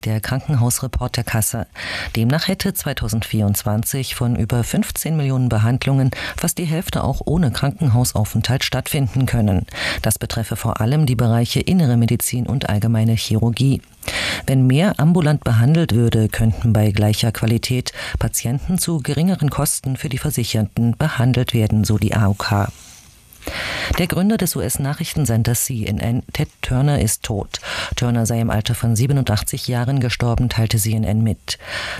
der Krankenhausreporterkasse. Demnach hätte 2024 von über 15 Millionen Behandlungen fast die Hälfte auch ohne Krankenhausaufenthalt stattfinden können. Das betreffe vor allem die Bereiche Innere Medizin und Allgemeine Chirurgie. Wenn mehr ambulant behandelt würde, könnten bei gleicher Qualität Patienten zu geringeren Kosten für die Versicherten behandelt werden, so die AOK. Der Gründer des US-Nachrichtensenders CNN, Ted Turner, ist tot. Turner sei im Alter von 87 Jahren gestorben, teilte CNN mit.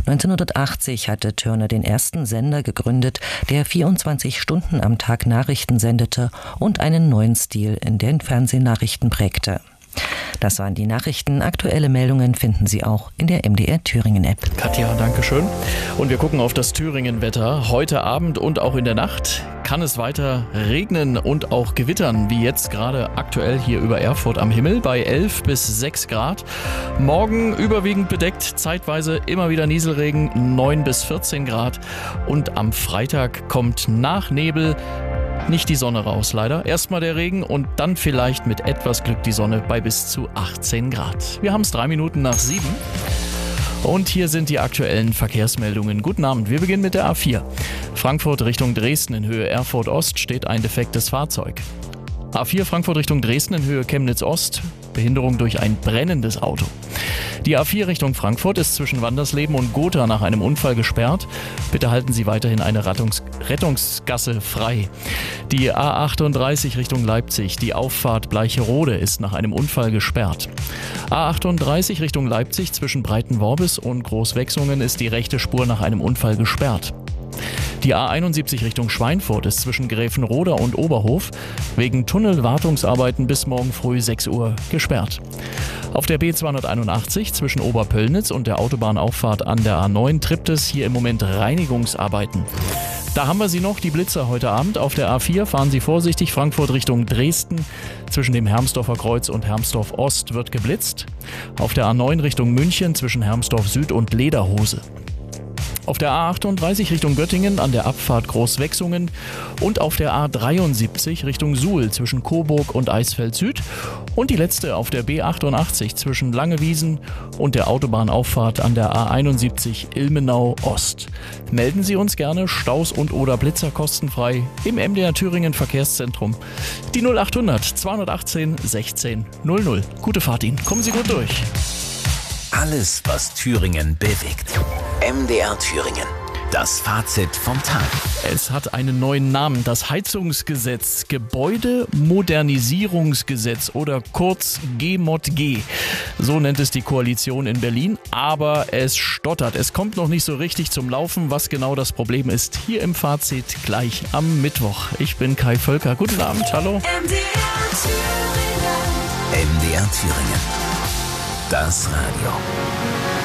1980 hatte Turner den ersten Sender gegründet, der 24 Stunden am Tag Nachrichten sendete und einen neuen Stil in den Fernsehnachrichten prägte. Das waren die Nachrichten. Aktuelle Meldungen finden Sie auch in der MDR Thüringen-App. Katja, danke schön. Und wir gucken auf das Thüringen-Wetter. Heute Abend und auch in der Nacht kann es weiter regnen und auch gewittern, wie jetzt gerade aktuell hier über Erfurt am Himmel bei 11 bis 6 Grad. Morgen überwiegend bedeckt, zeitweise immer wieder Nieselregen, 9 bis 14 Grad. Und am Freitag kommt nach Nebel nicht die Sonne raus, leider. Erstmal der Regen und dann vielleicht mit etwas Glück die Sonne bei bis zu 18 Grad. Wir haben es 3 Minuten nach 7. Und hier sind die aktuellen Verkehrsmeldungen. Guten Abend, wir beginnen mit der A4. Frankfurt Richtung Dresden in Höhe Erfurt Ost steht ein defektes Fahrzeug. A4 Frankfurt Richtung Dresden in Höhe Chemnitz Ost, Behinderung durch ein brennendes Auto. Die A4 Richtung Frankfurt ist zwischen Wandersleben und Gotha nach einem Unfall gesperrt. Bitte halten Sie weiterhin eine Rettungsgasse frei. Die A38 Richtung Leipzig, die Auffahrt Bleicherode ist nach einem Unfall gesperrt. A38 Richtung Leipzig zwischen Breitenworbis und Großwechsungen ist die rechte Spur nach einem Unfall gesperrt. Die A71 Richtung Schweinfurt ist zwischen Gräfenroda und Oberhof wegen Tunnelwartungsarbeiten bis morgen früh 6 Uhr gesperrt. Auf der B281 zwischen Oberpöllnitz und der Autobahnauffahrt an der A9 trippt es hier im Moment Reinigungsarbeiten. Da haben wir sie noch, die Blitzer heute Abend. Auf der A4 fahren Sie vorsichtig, Frankfurt Richtung Dresden. Zwischen dem Hermsdorfer Kreuz und Hermsdorf Ost wird geblitzt. Auf der A9 Richtung München zwischen Hermsdorf Süd und Lederhose. Auf der A38 Richtung Göttingen an der Abfahrt Großwechsungen und auf der A73 Richtung Suhl zwischen Coburg und Eisfeld Süd und die letzte auf der B88 zwischen Langewiesen und der Autobahnauffahrt an der A71 Ilmenau Ost. Melden Sie uns gerne Staus und oder Blitzer kostenfrei im MDR Thüringen Verkehrszentrum. Die 0800 218 16 00. Gute Fahrt Ihnen. Kommen Sie gut durch. Alles, was Thüringen bewegt. MDR Thüringen. Das Fazit vom Tag. Es hat einen neuen Namen. Das Heizungsgesetz, Gebäudemodernisierungsgesetz oder kurz GModG. So nennt es die Koalition in Berlin. Aber es stottert. Es kommt noch nicht so richtig zum Laufen. Was genau das Problem ist, hier im Fazit gleich am Mittwoch. Ich bin Kai Völker. Guten Abend. Hallo. MDR Thüringen. Das Radio.